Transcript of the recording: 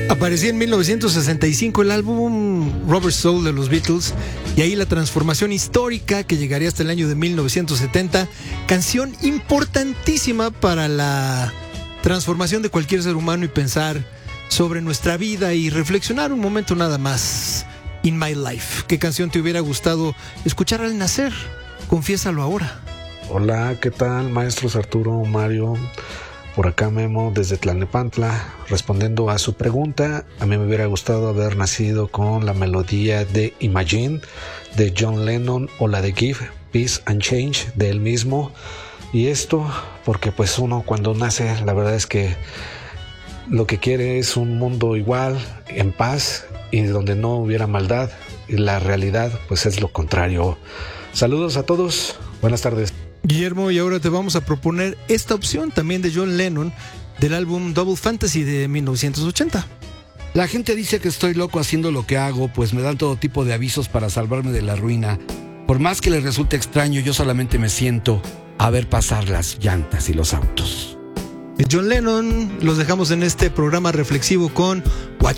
Aparecía en 1965 el álbum Rubber Soul de los Beatles, y ahí la transformación histórica que llegaría hasta el año de 1970, canción importantísima para la transformación de cualquier ser humano y pensar sobre nuestra vida y reflexionar un momento nada más. In My Life. ¿Qué canción te hubiera gustado escuchar al nacer? Confiésalo ahora. Hola, ¿qué tal, maestros Arturo, Mario? Por acá Memo desde Tlalnepantla, respondiendo a su pregunta. A mí me hubiera gustado haber nacido con la melodía de Imagine de John Lennon o la de Give, Peace and Change de él mismo. Y esto porque pues uno cuando nace, la verdad es que lo que quiere es un mundo igual, en paz y donde no hubiera maldad. Y la realidad pues es lo contrario. Saludos a todos, buenas tardes. Guillermo, y ahora te vamos a proponer esta opción también de John Lennon del álbum Double Fantasy de 1980. La gente dice que estoy loco haciendo lo que hago, pues me dan todo tipo de avisos para salvarme de la ruina. Por más que les resulte extraño, yo solamente me siento a ver pasar las llantas y los autos. John Lennon, los dejamos en este programa reflexivo con What